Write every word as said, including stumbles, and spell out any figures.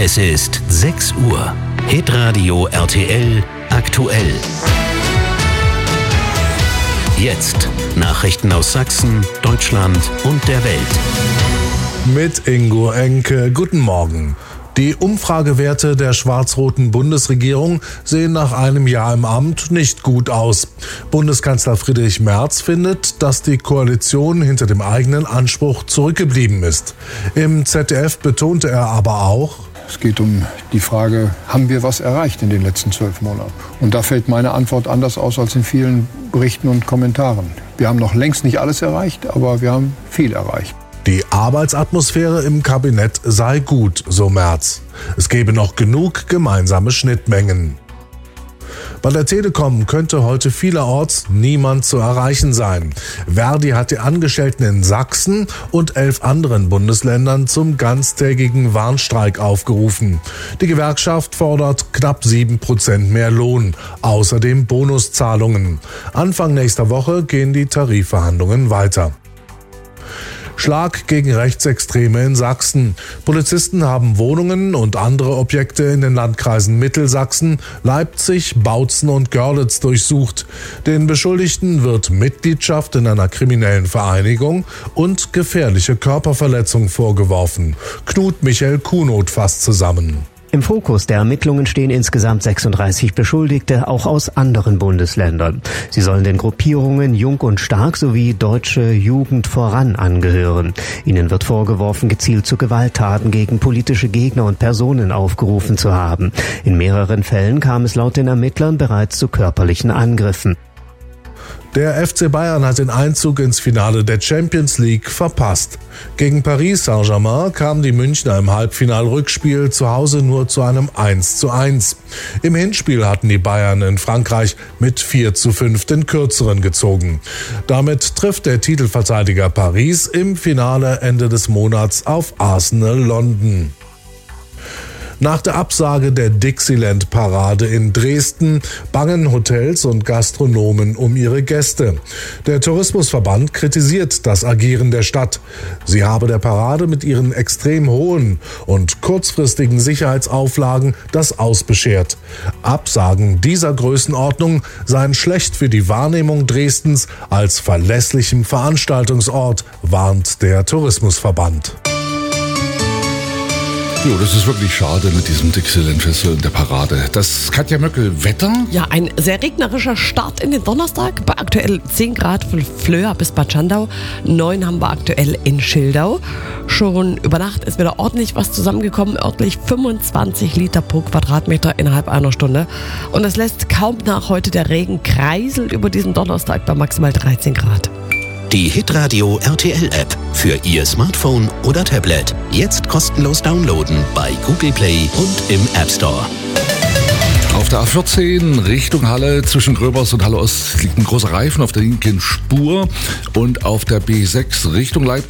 Es ist sechs Uhr. Hitradio R T L aktuell. Jetzt Nachrichten aus Sachsen, Deutschland und der Welt. Mit Ingo Enke. Guten Morgen. Die Umfragewerte der schwarz-roten Bundesregierung sehen nach einem Jahr im Amt nicht gut aus. Bundeskanzler Friedrich Merz findet, dass die Koalition hinter dem eigenen Anspruch zurückgeblieben ist. Im Z D F betonte er aber auch: Es geht um die Frage, haben wir was erreicht in den letzten zwölf Monaten? Und da fällt meine Antwort anders aus als in vielen Berichten und Kommentaren. Wir haben noch längst nicht alles erreicht, aber wir haben viel erreicht. Die Arbeitsatmosphäre im Kabinett sei gut, so Merz. Es gebe noch genug gemeinsame Schnittmengen. Bei der Telekom könnte heute vielerorts niemand zu erreichen sein. Verdi hat die Angestellten in Sachsen und elf anderen Bundesländern zum ganztägigen Warnstreik aufgerufen. Die Gewerkschaft fordert knapp sieben Prozent mehr Lohn, außerdem Bonuszahlungen. Anfang nächster Woche gehen die Tarifverhandlungen weiter. Schlag gegen Rechtsextreme in Sachsen. Polizisten haben Wohnungen und andere Objekte in den Landkreisen Mittelsachsen, Leipzig, Bautzen und Görlitz durchsucht. Den Beschuldigten wird Mitgliedschaft in einer kriminellen Vereinigung und gefährliche Körperverletzung vorgeworfen. Knut Michael Kuhnot fasst zusammen. Im Fokus der Ermittlungen stehen insgesamt sechsunddreißig Beschuldigte, auch aus anderen Bundesländern. Sie sollen den Gruppierungen Jung und Stark sowie Deutsche Jugend voran angehören. Ihnen wird vorgeworfen, gezielt zu Gewalttaten gegen politische Gegner und Personen aufgerufen zu haben. In mehreren Fällen kam es laut den Ermittlern bereits zu körperlichen Angriffen. Der F C Bayern hat den Einzug ins Finale der Champions League verpasst. Gegen Paris Saint-Germain kamen die Münchner im Halbfinal-Rückspiel zu Hause nur zu einem eins zu eins. Im Hinspiel hatten die Bayern in Frankreich mit vier zu fünf den Kürzeren gezogen. Damit trifft der Titelverteidiger Paris im Finale Ende des Monats auf Arsenal London. Nach der Absage der Dixieland-Parade in Dresden bangen Hotels und Gastronomen um ihre Gäste. Der Tourismusverband kritisiert das Agieren der Stadt. Sie habe der Parade mit ihren extrem hohen und kurzfristigen Sicherheitsauflagen das Aus beschert. Absagen dieser Größenordnung seien schlecht für die Wahrnehmung Dresdens als verlässlichem Veranstaltungsort, warnt der Tourismusverband. Jo, das ist wirklich schade mit diesem Dixieland Festival und der Parade. Das Katja Möckel, Wetter? Ja, ein sehr regnerischer Start in den Donnerstag. Bei aktuell zehn Grad von Flöa bis Bad Schandau. neun haben wir aktuell in Schildau. Schon über Nacht ist wieder ordentlich was zusammengekommen. Örtlich fünfundzwanzig Liter pro Quadratmeter innerhalb einer Stunde. Und es lässt kaum nach. Heute der Regen kreiselt über diesen Donnerstag bei maximal dreizehn Grad. Die Hitradio R T L App für Ihr Smartphone oder Tablet. Jetzt kostenlos downloaden bei Google Play und im App Store. Auf der A vierzehn Richtung Halle zwischen Gröbers und Halle Ost liegt ein großer Reifen auf der linken Spur. Und auf der B sechs Richtung Leipzig